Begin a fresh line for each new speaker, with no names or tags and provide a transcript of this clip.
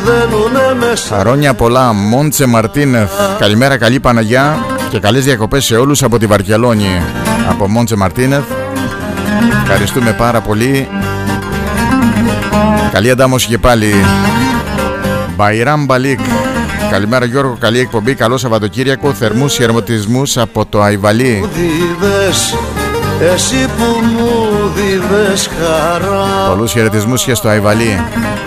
Χαρόνια πολλά, Μόντσε Μαρτίνεθ. Καλημέρα, καλή Παναγιά και καλές διακοπές σε όλους από τη Βαρκελόνη. Από Μόντσε Μαρτίνεθ. Ευχαριστούμε πάρα πολύ. Καλή αντάμωση και πάλι. Μπαϊράμ Μπαλίκ. Καλημέρα Γιώργο, καλή εκπομπή, καλό Σαββατοκύριακο. Θερμούς χαιρετισμούς από το Αϊβαλί. Εσύ που μου δίδες χαρά. Πολλούς χαιρετισμούς και στο Αϊβαλί.